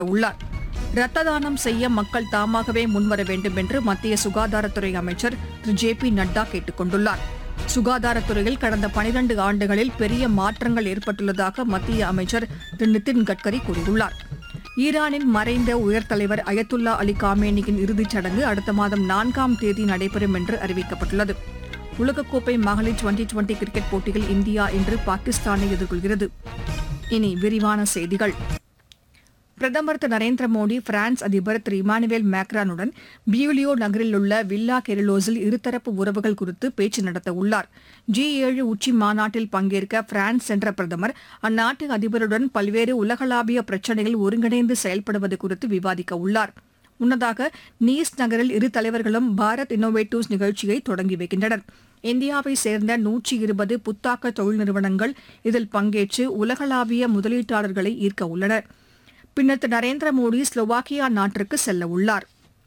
உள்ளார். இரத்த தானம் செய்ய மக்கள் தாமாகவே முன்வர வேண்டும் என்று மத்திய சுகாதாரத்துறை அமைச்சர் திரு ஜே.பி. நட்டா கேட்டுக் கொண்டுள்ளார். சுகாதாரத்துறையில் கடந்த 12 ஆண்டுகளில் பெரிய மாற்றங்கள் ஏற்பட்டுள்ளதாக மத்திய அமைச்சர் திரு நிதின் கட்கரி கூறியுள்ளார். ஈரானின் மறைந்த உயர்தலைவர் அயத்துல்லா அலி காமேனியின் இறுதிச் சடங்கு அடுத்த மாதம் 4ஆம் தேதி நடைபெறும் என்று அறிவிக்கப்பட்டுள்ளது. உலகக்கோப்பை மகளிர் டுவெண்டி கிரிக்கெட் போட்டியில் இந்தியா இன்று பாகிஸ்தானை எதிர்கொள்கிறது. இனி விரிவான செய்திகள். பிரதமர் திரு நரேந்திர மோடி பிரான்ஸ் அதிபர் திரு இமானுவேல் மேக்ரானுடன் பியூலியோ நகரில் உள்ள வில்லா கெரிலோஸில் இருதரப்பு உறவுகள் குறித்து பேச்சு நடத்த உள்ளார். G7 உச்சி மாநாட்டில் பங்கேற்க பிரான்ஸ் சென்ற பிரதமர் அந்நாட்டு அதிபருடன் பல்வேறு உலகளாவிய பிரச்சினைகள் ஒருங்கிணைந்து செயல்படுவது குறித்து விவாதிக்க உள்ளார். முன்னதாக நீஸ் நகரில் இரு தலைவர்களும் பாரத் இன்னோவேட்டிவ்ஸ் நிகழ்ச்சியை தொடங்கி வைக்கின்றனர். இந்தியாவை சேர்ந்த 120 புத்தாக்க தொழில் நிறுவனங்கள் இதில் பங்கேற்று உலகளாவிய முதலீட்டாளர்களை ஈர்க்க உள்ளனர். பின்னர் திரு நரேந்திர மோடி ஸ்லோவாக்கியா நாட்டிற்கு செல்ல உள்ளார்.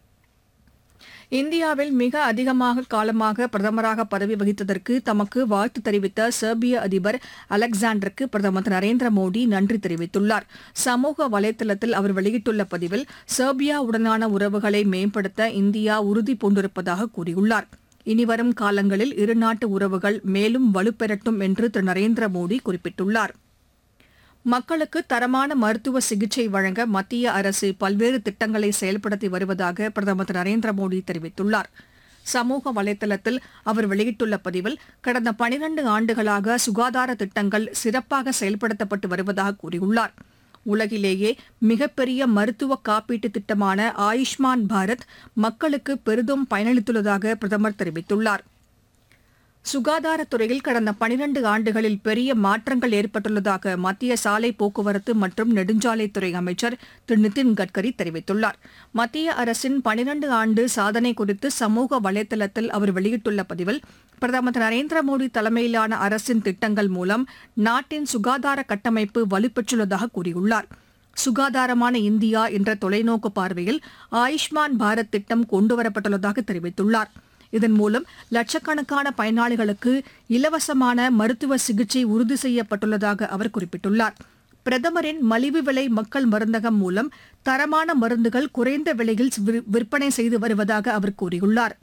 இந்தியாவில் மிக அதிகமாக காலமாக பிரதமராக பதவி வகித்ததற்கு தமக்கு வாழ்த்து தெரிவித்த செர்பிய அதிபர் அலெக்சாண்டருக்கு பிரதமர் திரு நரேந்திர மோடி நன்றி தெரிவித்துள்ளார். சமூக வலைதளத்தில் அவர் வெளியிட்டுள்ள பதிவில் செர்பியாவுடனான உறவுகளை மேம்படுத்த இந்தியா உறுதி பூண்டிருப்பதாக கூறியுள்ளார். இனிவரும் காலங்களில் இருநாட்டு உறவுகள் மேலும் வலுப்பெறட்டும் என்று திரு நரேந்திர மோடி குறிப்பிட்டுள்ளார். மக்களுக்கு தரமான மருத்துவ சிகிச்சை வழங்க மத்திய அரசு பல்வேறு திட்டங்களை செயல்படுத்தி வருவதாக பிரதமர் திரு நரேந்திர மோடி தெரிவித்துள்ளார். சமூக வலைதளத்தில் அவர் வெளியிட்டுள்ள பதிவில் கடந்த 12 ஆண்டுகளாக சுகாதார திட்டங்கள் சிறப்பாக செயல்படுத்தப்பட்டு வருவதாக கூறியுள்ளார். உலகிலேயே மிகப்பெரிய மருத்துவ காப்பீட்டு திட்டமான ஆயுஷ்மான் பாரத் மக்களுக்கு பெரிதும் பயனளித்துள்ளதாக பிரதமர் தெரிவித்துள்ளார். சுகாதாரத்துறையில் கடந்த 12 ஆண்டுகளில் பெரிய மாற்றங்கள் ஏற்பட்டுள்ளதாக மத்திய சாலை போக்குவரத்து மற்றும் நெடுஞ்சாலைத்துறை அமைச்சர் திரு நிதின் கட்கரி தெரிவித்துள்ளார். மத்திய அரசின் 12 ஆண்டு சாதனை குறித்து சமூக வலைதளத்தில் அவர் வெளியிட்டுள்ள பதிவில் பிரதமர் திரு நரேந்திர மோடி தலைமையிலான அரசின் திட்டங்கள் மூலம் நாட்டின் சுகாதார கட்டமைப்பு வலுப்பெற்றுள்ளதாக கூறியுள்ளார். சுகாதாரமான இந்தியா என்ற தொலைநோக்கு பார்வையில் ஆயுஷ்மான் பாரத் திட்டம் கொண்டுவரப்பட்டுள்ளதாக தெரிவித்துள்ளார். இதன் மூலம் லட்சக்கணக்கான பயனாளிகளுக்கு இலவசமான மருத்துவ சிகிச்சை உறுதி செய்யப்பட்டுள்ளதாக அவர் குறிப்பிட்டுள்ளார். பிரதமரின் மலிவு விலை மக்கள் மருந்தகம் மூலம் தரமான மருந்துகள் குறைந்த விலையில் விற்பனை செய்து வருவதாக அவர் கூறியுள்ளார்.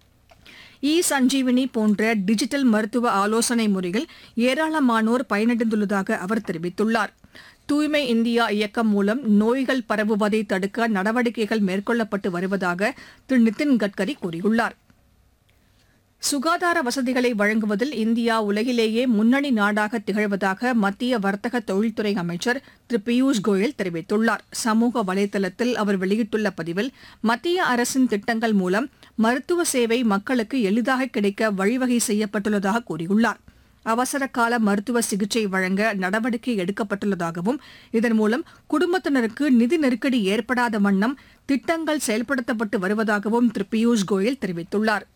சஞ்சீவினி போன்ற டிஜிட்டல் மருத்துவ ஆலோசனை முறையில் ஏராளமானோர் பயனடைந்துள்ளதாக அவர் தெரிவித்துள்ளார். தூய்மை இந்தியா இயக்கம் மூலம் நோய்கள் பரவுவதை தடுக்க நடவடிக்கைகள் மேற்கொள்ளப்பட்டு வருவதாக திரு நிதின் கட்கரி கூறியுள்ளார். சுகாதார வசதிகளை வழங்குவதில் இந்தியா உலகிலேயே முன்னணி நாடாக திகழ்வதாக மத்திய வர்த்தக தொழில்துறை அமைச்சர் திரு பியூஷ் கோயல் தெரிவித்துள்ளார். சமூக வலைதளத்தில் அவர் வெளியிட்டுள்ள பதிவில் மத்திய அரசின் திட்டங்கள் மூலம் மருத்துவ சேவை மக்களுக்கு எளிதாக கிடைக்க வழிவகை செய்யப்பட்டுள்ளதாக கூறியுள்ளார். அவசர கால மருத்துவ சிகிச்சை வழங்க நடவடிக்கை எடுக்கப்பட்டுள்ளதாகவும் இதன் மூலம் குடும்பத்தினருக்கு நிதி நெருக்கடி ஏற்படாத வண்ணம் திட்டங்கள் செயல்படுத்தப்பட்டு வருவதாகவும் திரு பியூஷ் கோயல் தெரிவித்துள்ளார்.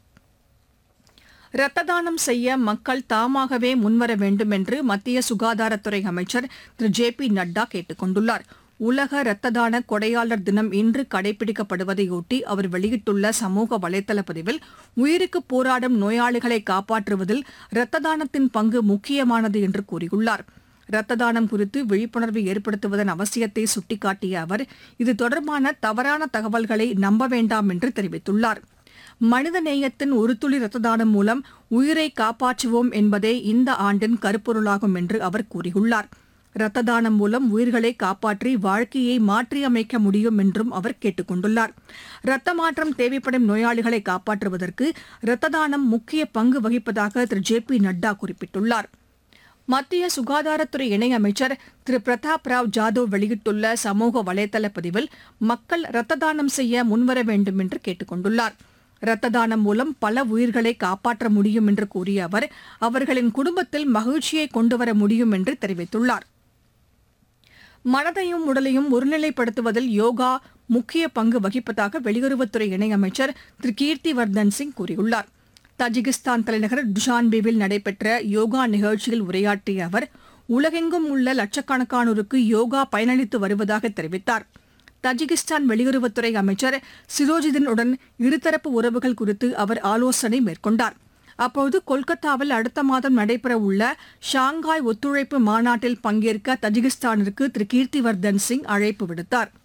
இரத்த தானம் செய்ய மக்கள் தாமாகவே முன்வர வேண்டும் என்று மத்திய சுகாதாரத்துறை அமைச்சர் திரு ஜே.பி. நட்டா கேட்டுக் கொண்டுள்ளார். உலக இரத்த தான கொடையாளர் தினம் இன்று கடைபிடிக்கப்படுவதையொட்டி அவர் வெளியிட்டுள்ள சமூக வலைதள பதிவில் உயிருக்கு போராடும் நோயாளிகளை காப்பாற்றுவதில் இரத்த தானத்தின் பங்கு முக்கியமானது என்று கூறியுள்ளார். இரத்த தானம் குறித்து விழிப்புணர்வு ஏற்படுத்துவதன் அவசியத்தை சுட்டிக்காட்டிய அவர் இது தொடர்பான தவறான தகவல்களை நம்ப வேண்டாம் என்று தெரிவித்துள்ளார். மனித நேயத்தின் ஒரு துளி இரத்த தானம் மூலம் உயிரை காப்பாற்றுவோம் என்பதே இந்த ஆண்டின் கருப்பொருளாகும் என்று அவர் கூறியுள்ளார். இரத்த தானம் மூலம் உயிர்களை காப்பாற்றி வாழ்க்கையை மாற்றியமைக்க முடியும் என்றும் அவர் கேட்டுக் கொண்டுள்ளார். இரத்த மாற்றம் தேவைப்படும் நோயாளிகளை காப்பாற்றுவதற்கு இரத்த தானம் முக்கிய பங்கு வகிப்பதாக திரு ஜே.பி. நட்டா குறிப்பிட்டுள்ளார். மத்திய சுகாதாரத்துறை இணையமைச்சர் திரு பிரதாப் ராவ் ஜாதவ் வெளியிட்டுள்ள சமூக வலைதள பதிவில் மக்கள் இரத்த தானம் செய்ய முன்வர வேண்டும் என்று கேட்டுக் கொண்டுள்ளார். இரத்த தானம் மூலம் பல உயிர்களை காப்பாற்ற முடியும் என்று கூறிய அவர் அவர்களின் குடும்பத்தில் மகிழ்ச்சியை கொண்டுவர முடியும் என்று தெரிவித்துள்ளார். மனதையும் உடலையும் ஒருநிலைப்படுத்துவதில் யோகா முக்கிய பங்கு வகிப்பதாக வெளியுறவுத்துறை இணையமைச்சர் திரு கீர்த்திவர்தன் சிங் கூறியுள்ளார். தஜிகிஸ்தான் தலைநகர் துஷான்பேவில் நடைபெற்ற யோகா நிகழ்ச்சியில் உரையாற்றிய அவர் உலகெங்கும் உள்ள லட்சக்கணக்கானோருக்கு யோகா பயனளித்து வருவதாக தெரிவித்தார். தஜிகிஸ்தான் வெளியுறவுத்துறை அமைச்சர் சிரோஜிதினுடன் இருதரப்பு உறவுகள் குறித்து அவர் ஆலோசனை மேற்கொண்டார். அப்போது கொல்கத்தாவில் அடுத்த மாதம் நடைபெறவுள்ள ஷாங்காய் ஒத்துழைப்பு மாநாட்டில் பங்கேற்க தஜிகிஸ்தானிற்கு திரு கீர்த்திவர்தன் சிங் அழைப்பு விடுத்தார்.